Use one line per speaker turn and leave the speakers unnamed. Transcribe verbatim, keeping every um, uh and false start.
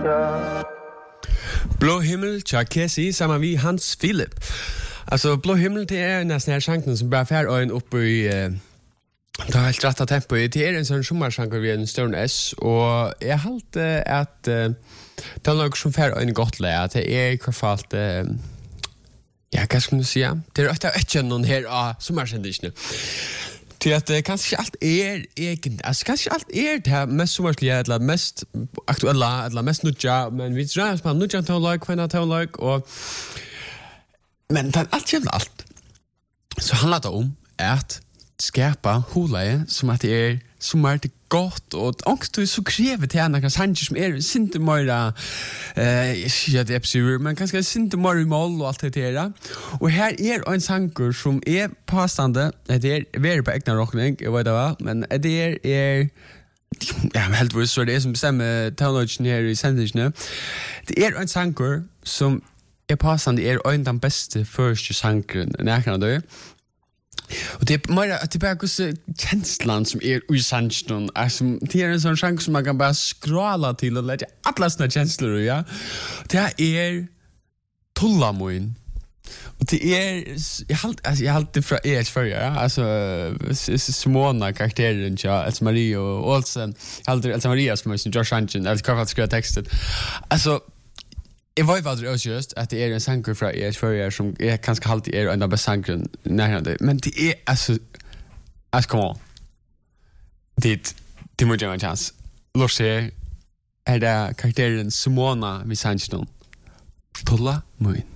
Blå himmel, Tchaikovsky, sammen vi Hans Philip. Altså, Blå himmel, det er nesten her sjanken som bare fer øyn opp i... Uh, det er helt rett av tempo. Det er en sånn sommersjanker ved en større S, og jeg halte at uh, det er noe som fer øyn godt le, at det er i hvert fall... Uh, ja, hva skal man si? Det er ikke noen her av sommersjandingsene. Till att det kanske allt är egen alltså kanske allt är det mest sommarsliga eller mest aktuella eller mest nutja men vi tror att man nutja tar like kvinna tar like och men det allt jävla allt så handlar det om att skapa holaje som att det är som är det gott och också så kräver det några sanger som är inte mer eh jag det absolut men kanske inte mer i mål och allt det där och här är en sanger som är påstående det är väldigt på egna rockning jag vet det men det är är ja helt vad så det är som bestämmer teologin här i sändningen det är en sanger som är påstående är en av de bästa första sangerna när kan det och det är mer att det bara så känslan som är i sanchen alltså det är en sån chans som man kan bara scrolla till och lägga alla sina känslor ja det är tullamoin och det är jag halt alltså jag halt det från är för ja alltså Simona karaktären ja alltså Maria och Olsen halt alltså Maria som är Josh Hansen alltså kan skriva texten alltså jag var ju aldrig just att det är en sanger från E S för som är kanske alltid är en av bästa sangerna när det men det är alltså alltså kom on det det måste jag chans låt se är det karaktären Simona vid sangen Tolla Moin